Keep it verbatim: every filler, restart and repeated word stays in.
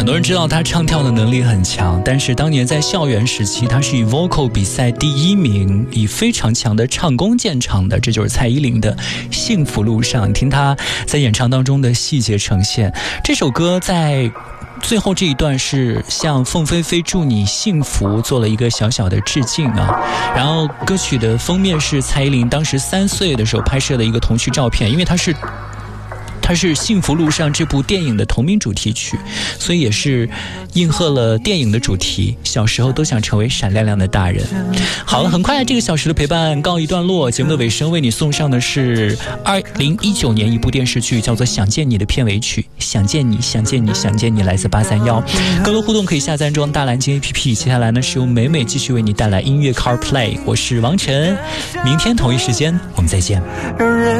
多人知道他唱跳的能力很强，但是当年在校园时期，他是以 vocal 比赛第一名，以非常强的唱功见长的。这就是蔡依林的《幸福路上》，听他在演唱当中的细节呈现。这首歌在最后这一段是向凤飞飞祝你幸福做了一个小小的致敬啊，然后歌曲的封面是蔡依林当时三岁的时候拍摄的一个童趣照片，因为它是它是《幸福路上》这部电影的同名主题曲，所以也是应和了电影的主题，小时候都想成为闪亮亮的大人。好了，很快这个小时的陪伴告一段落，节目的尾声为你送上的是二零一九年一部电视剧，叫做《想见你》的片尾曲，想见你想见你想见你，来自八三一。更多互动可以下载安装大蓝鲸 A P P。 接下来呢是由美美继续为你带来音乐 CarPlay， 我是王晨，明天同一时间我们再见。